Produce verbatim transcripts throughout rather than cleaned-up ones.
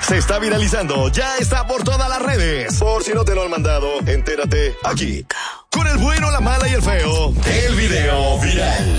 se está viralizando, ya está por todas las redes. Por si no te lo han mandado, entérate aquí. Con el bueno, la mala y el feo, el video viral.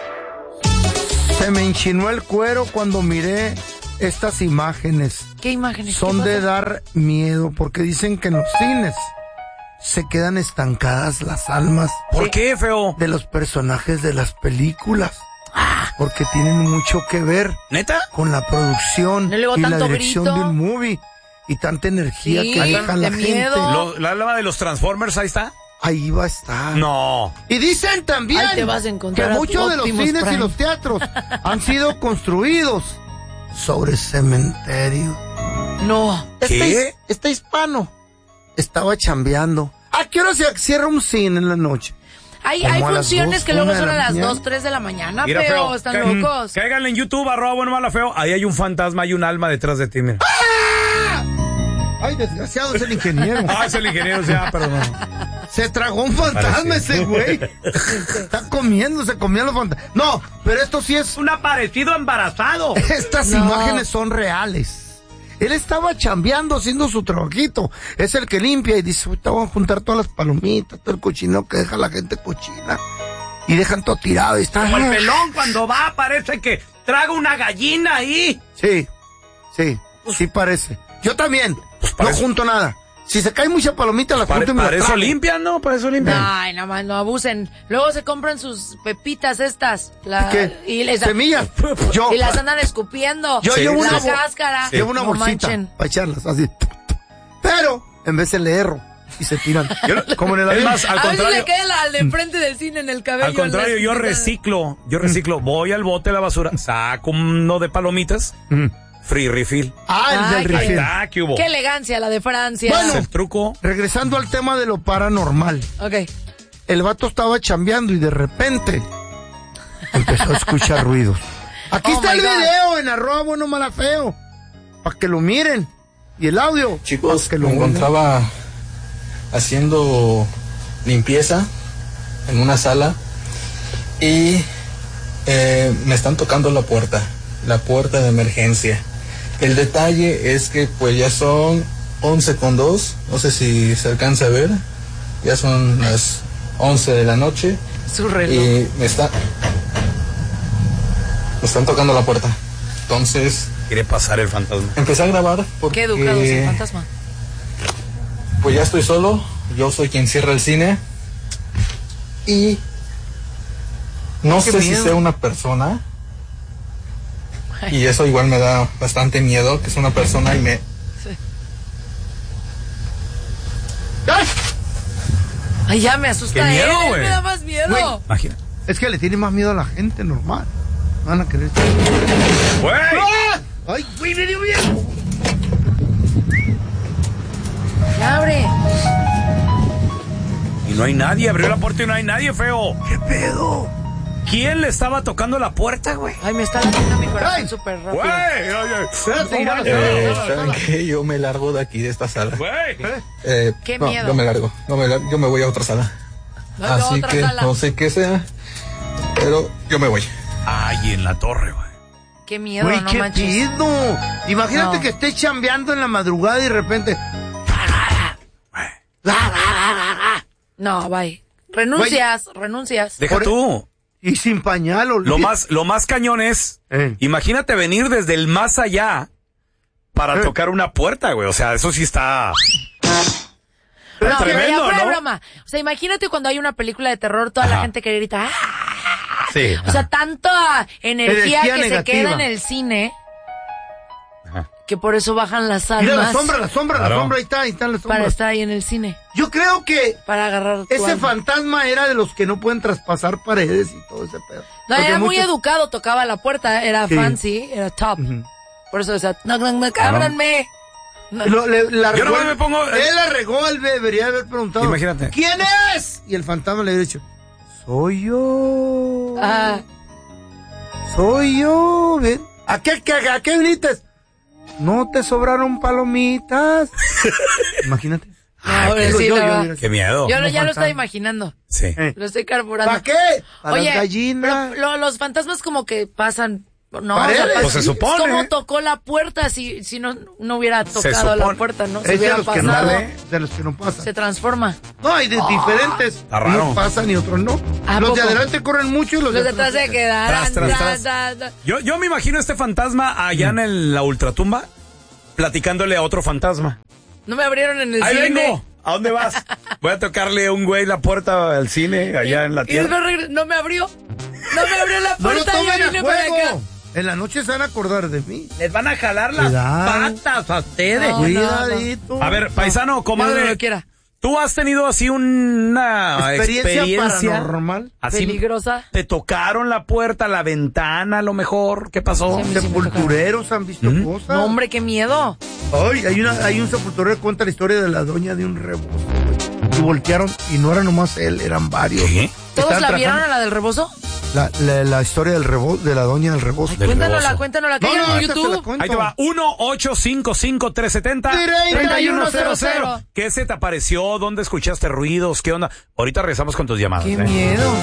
Se me enchinó el cuero cuando miré estas imágenes. ¿Qué imágenes? Son ¿Qué de pasa? dar miedo, porque dicen que en los cines se quedan estancadas las almas. ¿Por Sí. qué, feo? De los personajes de las películas. Porque tienen mucho que ver ¿Neta? con la producción ¿No le y la tanto dirección grito? de un movie. Y tanta energía Sí, que deja la de gente. miedo. Lo- ¿La alma de los Transformers ahí está? Ahí va a estar. No. Y dicen también Ahí te vas a que encontrar a tu muchos de los Optimus cines Prime. y los teatros han sido construidos sobre cementerio. No. ¿Qué? Este, este hispano estaba chambeando. ¿A qué hora se cierra un cine en la noche? Hay, Como hay a las funciones dos, que luego una de son la a las mañana. dos, tres de la mañana, Mira, pero feo. están Ca- locos. Cáiganle en YouTube, arroba bueno, mala, feo. Ahí hay un fantasma y un alma detrás de ti, mira. Ay, desgraciado, es el ingeniero. Ah, es el ingeniero, ya, perdón. Se tragó un fantasma Parece. ese güey. Está comiendo, se comió los fantasmas. No, pero esto sí es... Un aparecido embarazado. Estas No. imágenes son reales. Él estaba chambeando, haciendo su trabajito. Es el que limpia y dice, ahorita vamos a juntar todas las palomitas, todo el cochinero que deja la gente cochina. Y dejan todo tirado y está... Como el pelón cuando va, parece que traga una gallina ahí. Sí, sí, sí parece. Yo también, Pues no parece- junto nada. Si se cae mucha palomita, la Para, junto y me la para eso trago. limpian, ¿no? Para eso limpian. Ay, nada más, no abusen. Luego se compran sus pepitas estas. La, ¿Qué? Y, les, Semillas. Yo, y las andan escupiendo. Yo Sí, llevo la una, bo- cáscara. llevo una No bolsita manchen. para echarlas así. Pero, en vez se le erro y se tiran. Como en el Es avión. más, al a veces contrario, le queda la- al de enfrente del cine en el cabello. al contrario, en yo las- reciclo, yo reciclo, voy al bote de la basura, saco uno de palomitas, free refill. Ah, el Ay, del qué- Ahí refill. está, ¿qué hubo? Qué elegancia la de Francia. Es Bueno. el truco. Regresando al tema de lo paranormal. Ok. El vato estaba chambeando y de repente empezó a escuchar ruidos. Aquí Oh está my el God. video en arroba bueno mala feo. Para que lo miren. Y el audio. Chicos, pa' que lo me oigan. encontraba haciendo limpieza en una sala y eh, me están tocando la puerta, la puerta de emergencia. El detalle es que pues ya son once con dos, no sé si se alcanza a ver, ya son las once de la noche Su reloj. y me está me están tocando la puerta. Entonces Quiere pasar el fantasma. empecé a grabar porque Qué educado es el fantasma. pues ya estoy solo, yo soy quien cierra el cine y no Qué sé si miedo. sea una persona y eso igual me da bastante miedo, que es una persona y me... ¡Ay! Ay, ya me asusta Qué miedo, él, güey. me da más miedo. Güey. Imagina. Es que le tiene más miedo a la gente normal. Van a querer. ¡Güey! ¡Ah! ¡Ay, güey, me dio miedo! Ya abre. Y no hay nadie, abrió la puerta y no hay nadie, feo. ¿Qué pedo? ¿Quién le estaba tocando la puerta, güey? Ay, me está latiendo mi corazón Ay. súper Güey, rápido. ay, ay. Espérate, No, mira, no, Eh, no, no, ¿Saben no. qué? Yo me largo de aquí, de esta sala. Güey. Eh, Qué no, miedo. yo me largo, no me lar- yo me voy a otra sala. No, no, Así otra que sala. no sé qué sea, pero yo me voy. Ay, en la torre, güey. Qué miedo, Güey, no qué manches. pedo. Imagínate No. que estés chambeando en la madrugada y de repente. No, bye. Renuncias, renuncias. Deja Por- tú. Y sin pañal, Lo olvídate. más, lo más cañón es, Eh. imagínate venir desde el más allá para Eh. tocar una puerta, güey. O sea, eso sí está... No, pero tremendo, ya fuera de ¿no? broma. O sea, imagínate cuando hay una película de terror, toda la Ajá. gente que grita. ¡Ah! Sí. O sea, tanta energía, Energía que se negativa. queda en el cine Ajá. que por eso bajan las almas. Mira la sombra, la sombra, Claro. la sombra, ahí está, ahí están las Para sombras. estar ahí en el cine. Yo creo que Para agarrar tu ese alma. fantasma era de los que no pueden traspasar paredes y todo ese pedo. No, Porque era muy muchos- educado, tocaba la puerta, era Sí. fancy, era top. Ujú. Por eso decía, no, no, no, ábranme. No. Lo- le- la Yo regó nomás el- me pongo- Él la regó, él debería haber preguntado. Imagínate. ¿Quién es? Y el fantasma le había dicho, soy yo. Ah, Soy yo. Ven. ¿A qué, qué- a qué gritas? No te sobraron palomitas. Imagínate. no, Digo, sí, yo, no. yo, yo, Qué miedo. Yo lo- como ya lo fantasma. estoy imaginando. Sí. Eh. Lo estoy carburando. ¿Para qué? Para Oye, las gallinas. pero lo- los fantasmas como que pasan No, Paredes. o sea, Pues se supone. ¿Cómo tocó la puerta si, si no, no hubiera tocado la puerta, no? Se Es de hubiera los, que no, pasado. de los que no pasan. Se transforma. No, hay de diferentes. está raro. Unos pasan y otros no. ¿A Los poco? de adelante corren mucho y los, Los de atrás se quedarán. Tras, tras, tras. Da, da, da. Yo, yo me imagino este fantasma allá en el- la ultratumba platicándole a otro fantasma. No me abrieron en el Ahí cine. vengo. ¿A dónde vas? Voy a tocarle a un güey la puerta al cine allá en la Y tierra. no, regre- no me abrió. No me abrió la No lo puerta y tomen yo a vine para acá. juego. En la noche se van a acordar de mí. Les van a jalar las Cuidado. patas a ustedes. No, Cuidadito. A ver, paisano, Yo comadre. no lo quiera. ¿Tú has tenido así una Experiencia, experiencia, paranormal. así? Peligrosa. ¿Te tocaron la puerta, la ventana, a lo mejor? ¿Qué pasó? Sí, me- Sepultureros han visto ¿Mm? cosas. No, hombre, qué miedo. Ay, hay, una, hay un sepulturero que cuenta la historia de la doña de un rebozo. Y voltearon, y no era nomás él, eran varios. ¿Qué? ¿Todos Estaban la vieron trabajando- a la del rebozo? La, la, la historia del rebozo, de la doña del rebozo. Del Cuéntanosla, rebozo. cuéntanosla. Que No, hay no, en ahorita te la YouTube. cuento. Ahí te va, uno ocho cinco cinco tres siete cero treinta y uno cero cero. ¿Qué se te apareció? ¿Dónde escuchaste ruidos? ¿Qué onda? Ahorita regresamos con tus llamadas. Qué ¿eh? miedo.